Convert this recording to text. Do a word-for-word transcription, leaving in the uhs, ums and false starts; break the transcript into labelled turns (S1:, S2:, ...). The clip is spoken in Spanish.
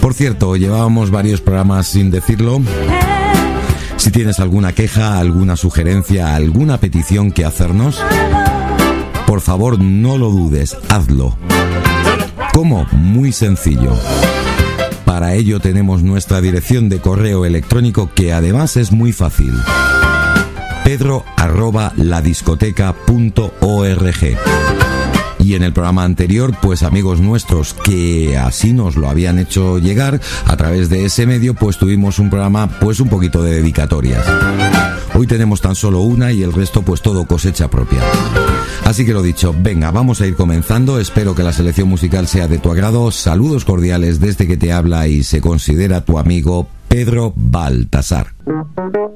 S1: Por cierto, llevábamos varios programas sin decirlo. Si tienes alguna queja, alguna sugerencia, alguna petición que hacernos, por favor no lo dudes, hazlo. ¿Cómo? Muy sencillo. Para ello tenemos nuestra dirección de correo electrónico, que además es muy fácil. pedro arroba ladiscoteca punto org. Y en el programa anterior, pues amigos nuestros que así nos lo habían hecho llegar a través de ese medio, pues tuvimos un programa pues un poquito de dedicatorias. Hoy tenemos tan solo una y el resto pues todo cosecha propia. Así que lo dicho, venga, vamos a ir comenzando. Espero que la selección musical sea de tu agrado. Saludos cordiales desde que te habla y se considera tu amigo Pedro Baltasar.